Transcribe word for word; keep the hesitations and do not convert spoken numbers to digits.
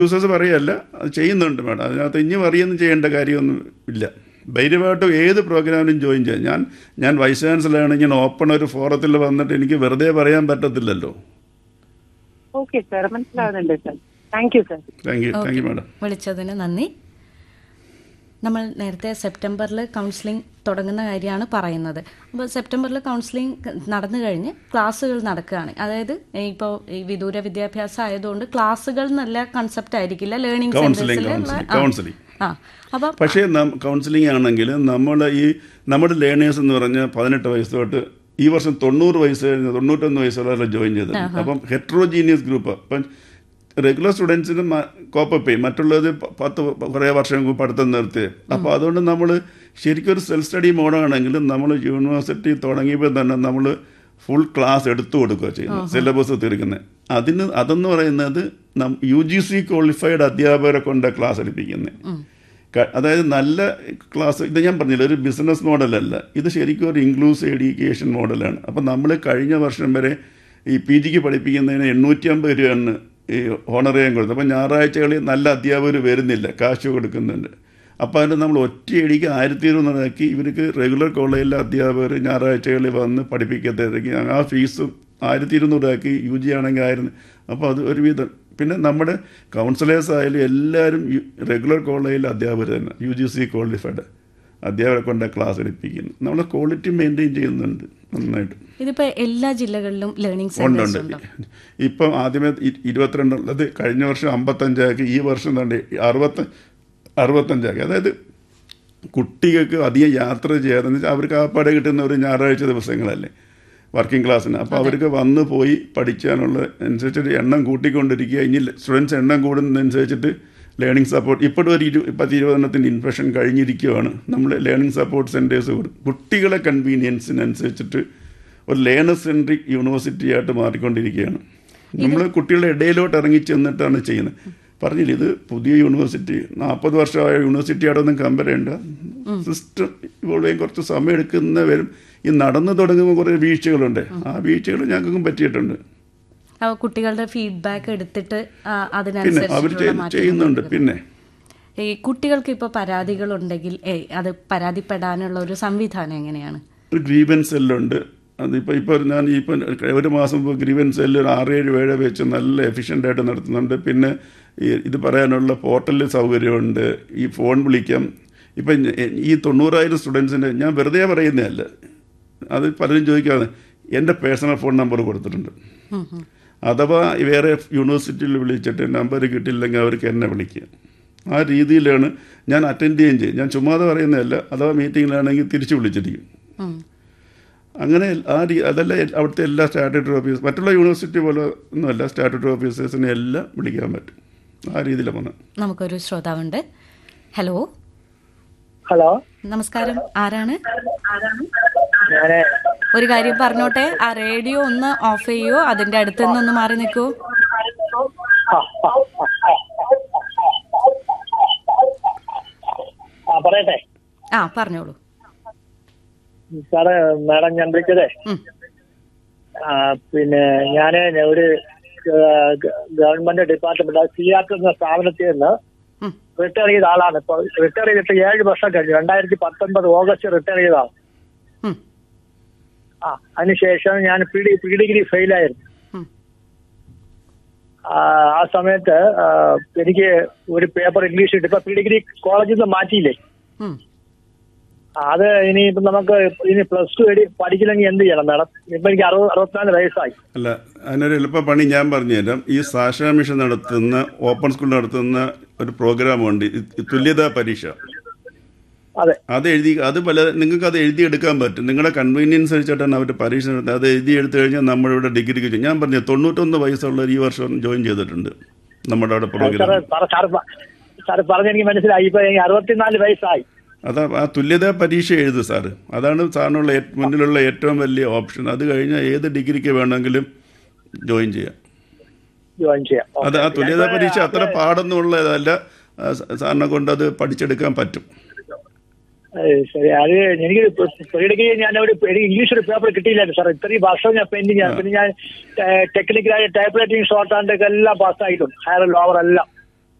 Users പറയല്ല, അത് ചെയ്യുന്നുണ്ട് മാഡം. അതിനകത്ത് ഇനിയും അറിയൊന്നും ചെയ്യേണ്ട കാര്യമൊന്നും ഇല്ല. ധൈര്യമായിട്ട് ഏത് പ്രോഗ്രാമിനും ജോയിൻ ചെയ്യാം. ഞാൻ ഞാൻ വൈസ് ചാൻസലറാണ്. ഇങ്ങനെ ഓപ്പൺ ഒരു ഫോറത്തിൽ വന്നിട്ട് എനിക്ക് വെറുതെ പറയാൻ പറ്റത്തില്ലല്ലോ. ഓക്കെ സാർ, മനസ്സിലാവുന്നുണ്ട് sir. Thank you sir. Thank you thank you madam. വിളിച്ചതിന് നന്ദി. നമ്മൾ നേരത്തെ സെപ്റ്റംബറിൽ കൗൺസിലിംഗ് തുടങ്ങുന്ന കാര്യമാണ് പറയുന്നത്. അപ്പോൾ സെപ്റ്റംബറിൽ കൗൺസിലിംഗ് നടന്നു കഴിഞ്ഞ് ക്ലാസ്സുകൾ നടക്കുകയാണ്. അതായത് ഇപ്പോൾ ഈ വിദൂര വിദ്യാഭ്യാസം ആയതുകൊണ്ട് ക്ലാസ്സുകൾ നല്ല കൺസെപ്റ്റ് ആയിരിക്കില്ല, ലേണിംഗ് കൗൺസിലിംഗ്. ആ അപ്പം പക്ഷേ കൗൺസിലിംഗ് ആണെങ്കിൽ നമ്മൾ ഈ നമ്മുടെ ലേണേഴ്സ് എന്ന് പറഞ്ഞാൽ പതിനെട്ട് വയസ്സ് തൊട്ട് ഈ വർഷം തൊണ്ണൂറ് വയസ്സ് കഴിഞ്ഞ് തൊണ്ണൂറ്റൊന്ന് വയസ്സുള്ള ജോയിൻ ചെയ്തത്. അപ്പം ഹെട്രോജീനിയസ് ഗ്രൂപ്പ്. അപ്പം റെഗുലർ സ്റ്റുഡൻസിന് കോപ്പപ്പ് ചെയ്യും, മറ്റുള്ളത് പത്ത് കുറേ വർഷം മുമ്പ് പഠിത്തം നിർത്തി. അപ്പോൾ അതുകൊണ്ട് നമ്മൾ ശരിക്കും ഒരു സെൽഫ് സ്റ്റഡി മോഡാണെങ്കിൽ നമ്മൾ യൂണിവേഴ്സിറ്റി തുടങ്ങിയപ്പോൾ തന്നെ നമ്മൾ ഫുൾ ക്ലാസ് എടുത്തു കൊടുക്കുക ചെയ്യുന്നത്, സിലബസ് തീർക്കുന്നത്. അതിന് അതെന്ന് പറയുന്നത് യു ജി സി ക്വാളിഫൈഡ് അധ്യാപകരെ കൊണ്ട് ക്ലാസ് എടുപ്പിക്കുന്നത്. അതായത് നല്ല ക്ലാസ്. ഇത് ഞാൻ പറഞ്ഞില്ല, ഒരു ബിസിനസ് മോഡലല്ല, ഇത് ശരിക്കും ഒരു ഇൻക്ലൂസീവ് എഡ്യൂക്കേഷൻ മോഡലാണ്. അപ്പം നമ്മൾ കഴിഞ്ഞ വർഷം വരെ ഈ പി ജിക്ക് പഠിപ്പിക്കുന്നതിന് എണ്ണൂറ്റി അമ്പത് രൂപയാണ് ഈ ഓണറേയും കൊടുത്തത്. അപ്പം ഞായറാഴ്ചകളിൽ നല്ല അധ്യാപകർ വരുന്നില്ല, കാശ് കൊടുക്കുന്നുണ്ട്. അപ്പോൾ അതിന് നമ്മൾ ഒറ്റയടിക്ക് ആയിരത്തി ഇരുന്നൂറാക്കി ഇവർക്ക് റെഗുലർ കോളേജിലെ അധ്യാപകർ ഞായറാഴ്ചകളിൽ വന്ന് പഠിപ്പിക്കത്തേക്ക് ആ ഫീസും ആയിരത്തി ഇരുന്നൂറാക്കി. യു ജി ആണെങ്കിൽ ആയിരുന്നു. അപ്പോൾ അത് ഒരുവിധം. പിന്നെ നമ്മുടെ കൗൺസിലേഴ്സ് ആയാലും എല്ലാവരും റെഗുലർ കോളേജിലെ അധ്യാപകർ തന്നെ, യു ജി സി ക്വാളിഫൈഡ് അധ്യാപകരെ കൊണ്ട് ക്ലാസ് എടുപ്പിക്കുന്നു. നമ്മൾ ക്വാളിറ്റി മെയിൻറ്റെയിൻ ചെയ്യുന്നുണ്ട് നന്നായിട്ട്. ഇതിപ്പോൾ എല്ലാ ജില്ലകളിലും ലേണിംഗ് ഉണ്ട് ഉണ്ട്. ഇപ്പം ആദ്യമേ ഇരുപത്തിരണ്ടുള്ളത് കഴിഞ്ഞ വർഷം അമ്പത്തഞ്ചാക്കി, ഈ വർഷം തന്നെ അറുപത്തി അറുപത്തഞ്ചാക്കി. അതായത് കുട്ടികൾക്ക് അധികം യാത്ര ചെയ്യാതെന്ന് വെച്ചാൽ അവർക്ക് ആപ്പാടെ കിട്ടുന്ന ഒരു ഞായറാഴ്ച ദിവസങ്ങളല്ലേ വർക്കിംഗ് ക്ലാസ്സിന്. അപ്പോൾ അവർക്ക് വന്ന് പോയി പഠിക്കാനുള്ള അനുസരിച്ചിട്ട് എണ്ണം കൂട്ടിക്കൊണ്ടിരിക്കുക. ഇനി സ്റ്റുഡൻസ് എണ്ണം കൂടുന്നതനുസരിച്ചിട്ട് ലേണിംഗ് സപ്പോർട്ട് ഇപ്പോഴും ഒരു ഇരു പത്ത് ഇരുപതെണ്ണത്തിൻ്റെ ഇൻഫെക്ഷൻ കഴിഞ്ഞിരിക്കുകയാണ്. നമ്മൾ ലേണിംഗ് സപ്പോർട്ട് സെൻറ്റേഴ്സ് കൊടുക്കും. കുട്ടികളെ കൺവീനിയൻസിനനുസരിച്ചിട്ട് ഒരു ലേണർ സെൻട്രിക് യൂണിവേഴ്സിറ്റി ആയിട്ട് മാറിക്കൊണ്ടിരിക്കുകയാണ്. നമ്മൾ കുട്ടികളുടെ ഇടയിലോട്ട് ഇറങ്ങി ചെന്നിട്ടാണ് ചെയ്യുന്നത്. പറഞ്ഞില്ല, ഇത് പുതിയ യൂണിവേഴ്സിറ്റി, നാൽപ്പത് വർഷമായ യൂണിവേഴ്സിറ്റി ആയിട്ടൊന്നും കമ്പയർ ചെയ്യേണ്ട. സിസ്റ്റം ഇവോൾവ് ചെയ്യാൻ കുറച്ച് സമയം എടുക്കുന്ന വരും. ഈ നടന്നു തുടങ്ങുമ്പോൾ കുറേ വീഴ്ചകളുണ്ട്. ആ വീഴ്ചകൾ ഞങ്ങൾക്കും പറ്റിയിട്ടുണ്ട്. കുട്ടികളുടെ ഫീഡ്ബാക്ക് എടുത്തിട്ട് പിന്നെ അവർ ചെയ്യുന്നുണ്ട്. പിന്നെ ഈ കുട്ടികൾക്ക് ഇപ്പോൾ പരാതികളുണ്ടെങ്കിൽ അത് പരാതിപ്പെടാനുള്ള ഒരു സംവിധാനം എങ്ങനെയാണ്? ഒരു ഗ്രീവൻസ് സെല്ലുണ്ട്. അതിപ്പോൾ ഇപ്പോൾ ഞാൻ ഇപ്പം ഒരു മാസം മുമ്പ് ഗ്രീവൻസ് സെല്ല് ഒരു ആറേഴ് വേഴ വെച്ച് നല്ല എഫിഷ്യൻ്റായിട്ട് നടത്തുന്നുണ്ട്. പിന്നെ ഈ ഇത് പറയാനുള്ള പോർട്ടലിൽ സൗകര്യമുണ്ട്. ഈ ഫോൺ വിളിക്കാം. ഇപ്പം ഈ തൊണ്ണൂറായിരം സ്റ്റുഡൻസിൻ്റെ ഞാൻ വെറുതെ പറയുന്നതല്ല, അത് പലരും ചോദിക്കാതെ എൻ്റെ പേഴ്സണൽ ഫോൺ നമ്പർ കൊടുത്തിട്ടുണ്ട്. അഥവാ വേറെ യൂണിവേഴ്സിറ്റിയിൽ വിളിച്ചിട്ട് നമ്പർ കിട്ടിയില്ലെങ്കിൽ അവർക്ക് എന്നെ വിളിക്കുക. ആ രീതിയിലാണ് ഞാൻ അറ്റൻഡ് ചെയ്യുകയും ചെയ്യും. ഞാൻ ചുമ്മാതെ പറയുന്നതല്ല, അഥവാ മീറ്റിങ്ങിലാണെങ്കിൽ തിരിച്ച് വിളിച്ചിരിക്കും. അങ്ങനെ ആ രീ അതല്ല അവിടുത്തെ എല്ലാ സ്റ്റാറ്റ്യൂട്ടറി ഓഫീസ്, മറ്റുള്ള യൂണിവേഴ്സിറ്റി പോലെ ഒന്നുമല്ല, സ്റ്റാറ്റ്യൂട്ടറി ഓഫീസേഴ്സിനെ എല്ലാം വിളിക്കാൻ പറ്റും. ആ രീതിയിലാണ് വന്നത്. നമുക്കൊരു ശ്രോതാവുണ്ട്. ഹലോ ഹലോ നമസ്കാരം, ആരാണ്? ഒരു കാര്യം പറഞ്ഞോട്ടെ, ആ റേഡിയോ ഒന്ന് ഓഫ് ചെയ്യോ, അതിന്റെ അടുത്ത് നിന്നൊന്ന് മാറി നിൽക്കൂ. പറയട്ടെ? ആ പറഞ്ഞോളൂ സാറേ. മാഡം, ഞാൻ വിളിച്ചതേ പിന്നെ ഞാൻ ഒരു ഗവൺമെന്റ് ഡിപ്പാർട്ട്മെന്റ് സിയാക്ക് എന്ന സ്ഥാപനത്തിൽ നിന്ന് റിട്ടയർ ചെയ്ത ആളാണ്. ഇപ്പൊ റിട്ടയർ ചെയ്തിട്ട് ഏഴ് വർഷം കഴിഞ്ഞു. രണ്ടായിരത്തി പത്തൊൻപത് ഓഗസ്റ്റ് റിട്ടയർ ചെയ്തതാണ്. ആ അതിനുശേഷം ഞാൻ പി ഡി പി ഡിഗ്രി ഫെയിലായിരുന്നു. ആ സമയത്ത് എനിക്ക് ഒരു പേപ്പർ ഇംഗ്ലീഷ് കിട്ടി. ഇപ്പൊ പി ഡിഗ്രി കോളേജിൽ നിന്ന് മാറ്റിയില്ലേ, അത് ഇനി ഇപ്പം നമുക്ക് ഇനി പ്ലസ് ടു എടി പഠിക്കണമെങ്കിൽ എന്ത് ചെയ്യണം മാഡം? ഇപ്പൊ എനിക്ക് അറുപത് അറുപത്തിനാല് വയസ്സായി. അല്ല, അതിനൊരു എളുപ്പ പണി ഞാൻ പറഞ്ഞുതരാം. ഈ സാക്ഷാ മിഷൻ നടത്തുന്ന ഓപ്പൺ സ്കൂൾ നടത്തുന്ന ഒരു പ്രോഗ്രാമുണ്ട്, തുല്യതാ പരീക്ഷ. അതെ, അത് എഴുതി അത് പല നിങ്ങൾക്ക് അത് എഴുതിയെടുക്കാൻ പറ്റും. നിങ്ങളുടെ കൺവീനിയൻസ് അനുസരിച്ചിട്ടാണ് അവർ പരീക്ഷ നടത്തുന്നത്. അത് എഴുതി എടുത്തു കഴിഞ്ഞാൽ നമ്മളിവിടെ ഡിഗ്രിക്ക് ചെയ്യും. ഞാൻ പറഞ്ഞു തൊണ്ണൂറ്റൊന്ന് വയസ്സുള്ളവർ ഈ വർഷം ജോയിൻ ചെയ്തിട്ടുണ്ട് നമ്മുടെ അവിടെ പ്രോഗ്രാം. സാറ് പറഞ്ഞെനിക്ക് മനസ്സിലായി. ഇപ്പൊ അറുപത്തിനാല് വയസ്സായി. അതാ ആ തുല്യതാ പരീക്ഷ എഴുതും സാറ്. അതാണ് സാറിനുള്ള മുന്നിലുള്ള ഏറ്റവും വലിയ ഓപ്ഷൻ. അത് കഴിഞ്ഞാൽ ഏത് ഡിഗ്രിക്ക് വേണമെങ്കിലും ജോയിൻ ചെയ്യാം. ജോയിൻ ചെയ്യാം. അത് ആ തുല്യതാ പരീക്ഷ അത്ര പാടൊന്നുമുള്ളതല്ല, സാറിനെ കൊണ്ട് അത് പഠിച്ചെടുക്കാൻ പറ്റും. ശരി, അത് എനിക്ക് ഡിഗ്രി ഞാൻ ഒരു ഇംഗ്ലീഷ് ഒരു പേപ്പർ കിട്ടിയില്ലായിരുന്നു സാർ. ഇത്രയും വർഷം ഞാൻ പെൻഡിങ് ആണ്. പിന്നെ ഞാൻ ടെക്നിക്കലായ ടൈപ്പ് റൈറ്റിംഗ്, ഷോർട്ട് ഹാൻഡ് ഒക്കെ എല്ലാം പാസ്സായിട്ടുണ്ട്, ഹയർ ലോവർ എല്ലാം.